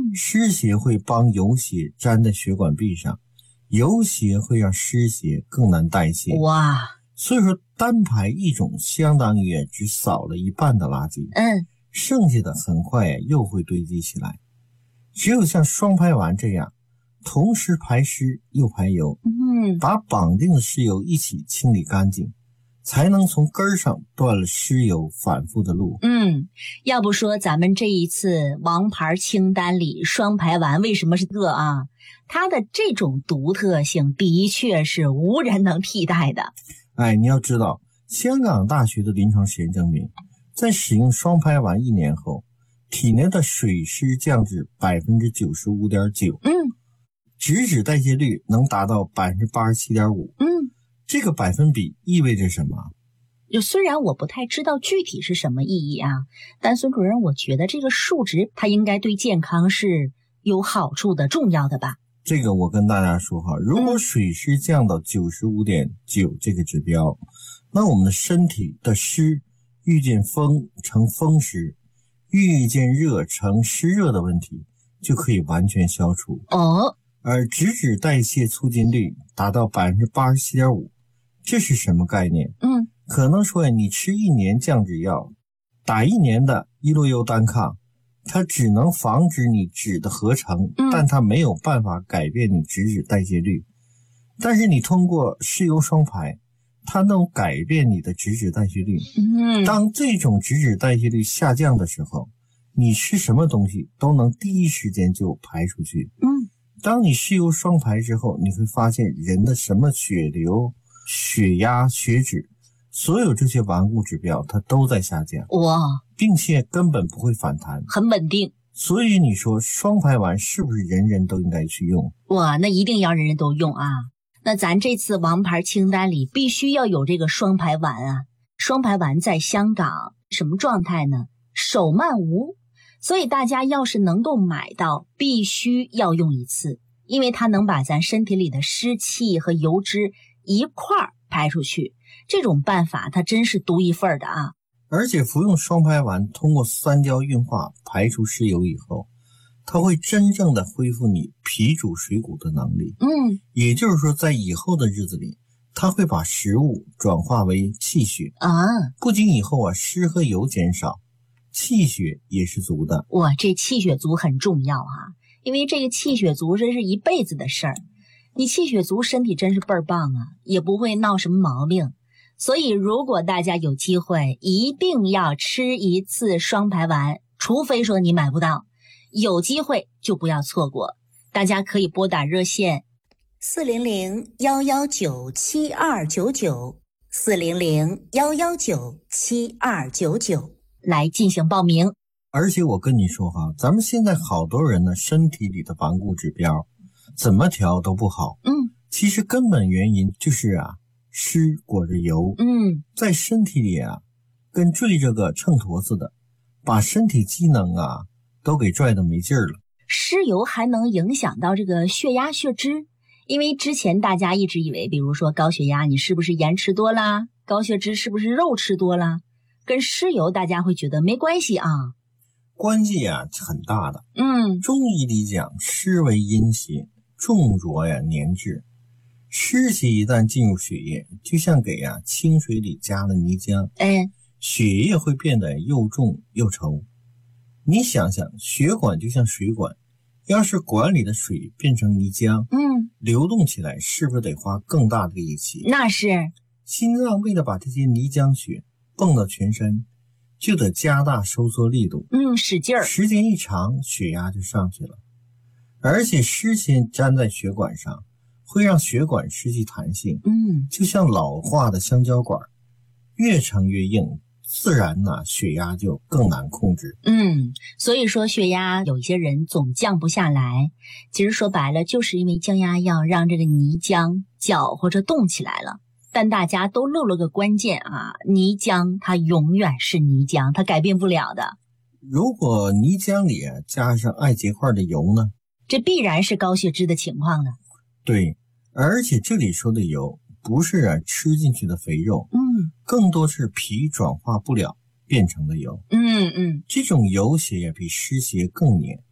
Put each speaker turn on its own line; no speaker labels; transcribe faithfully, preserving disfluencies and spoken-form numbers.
嗯，湿邪会帮油血粘在血管壁上，油血会让湿邪更难代谢。
哇，
所以说单排一种相当于只扫了一半的垃圾，
嗯，
剩下的很快又会堆积起来。只有像双排丸这样同时排湿又排油，
嗯，
把绑定的湿油一起清理干净，才能从根儿上断了湿油反复的路。
嗯，要不说咱们这一次王牌清单里双排丸为什么是个啊？它的这种独特性的确是无人能替代的。
哎，你要知道，香港大学的临床实验证明，在使用双排丸一年后，体内的水湿降至 百分之九十五点九，
嗯，
脂质代谢率能达到 百分之八十七点五，
嗯，
这个百分比意味着什么？
就虽然我不太知道具体是什么意义啊，但孙主任，我觉得这个数值它应该对健康是有好处的，重要的吧？
这个我跟大家说哈，如果水湿降到 九十五点九 这个指标，那我们的身体的湿遇见风成风湿，遇见热成湿热的问题就可以完全消除。
哦，
而脂质代谢促进率达到 百分之八十七点五， 这是什么概念？
嗯，
可能说你吃一年降脂药，打一年的伊洛优单抗，它只能防止你脂的合成，
嗯，
但它没有办法改变你脂质代谢率。但是你通过湿油双排，它能改变你的脂质代谢率。
嗯，
当这种脂质代谢率下降的时候，你吃什么东西都能第一时间就排出去。
嗯，
当你湿油双排之后，你会发现人的什么血流、血压、血脂，所有这些顽固指标它都在下降。
哇，
并且根本不会反弹，
很稳定。
所以你说双排丸是不是人人都应该去用？
哇，那一定要人人都用啊！那咱这次王牌清单里必须要有这个双排丸啊！双排丸在香港什么状态呢？手慢无，所以大家要是能够买到，必须要用一次，因为它能把咱身体里的湿气和油脂一块儿排出去。这种办法它真是独一份的啊！
而且服用双排丸通过三焦运化排出湿油以后，它会真正的恢复你脾主水谷的能力。
嗯，
也就是说在以后的日子里，它会把食物转化为气血
啊。
不仅以后啊湿和油减少，气血也是足的。
哇，这气血足很重要啊，因为这个气血足这是一辈子的事儿。你气血足，身体真是倍儿棒啊，也不会闹什么毛病。所以如果大家有机会，一定要吃一次双排丸，除非说你买不到，有机会就不要错过。大家可以拨打热线四零零幺幺九七二九九四零零幺幺九七二九九来进行报名。
而且我跟你说哈，咱们现在好多人呢，身体里的顽固指标怎么调都不好。
嗯，
其实根本原因就是啊，湿裹着油，
嗯，
在身体里啊，跟坠着个秤砣似的，把身体机能啊都给拽得没劲儿了。
湿油还能影响到这个血压、血脂，因为之前大家一直以为，比如说高血压，你是不是盐吃多啦？高血脂是不是肉吃多啦？跟湿油大家会觉得没关系啊。
关系啊很大的。
嗯，
中医里讲，湿为阴邪，重浊呀粘滞。湿邪一旦进入血液，就像给啊清水里加了泥浆，
嗯，
血液会变得又重又稠。你想想，血管就像水管，要是管里的水变成泥浆，
嗯，
流动起来是不是得花更大的力气？
那是。
心脏为了把这些泥浆血泵到全身，就得加大收缩力度，
嗯，使劲儿，
时间一长，血压就上去了。而且湿气粘在血管上，会让血管失去弹性，
嗯，
就像老化的香蕉管，越撑越硬，自然呢、啊、血压就更难控制。
嗯，所以说血压有一些人总降不下来，其实说白了就是因为降压药让这个泥浆搅和着动起来了。但大家都漏了个关键啊，泥浆它永远是泥浆，它改变不了的。
如果泥浆里啊加上艾结块的油呢？
这必然是高血脂的情况了。
对，而且这里说的油不是啊吃进去的肥肉，
嗯，
更多是脾转化不了变成的油。
嗯嗯，
这种油邪也比湿邪更黏，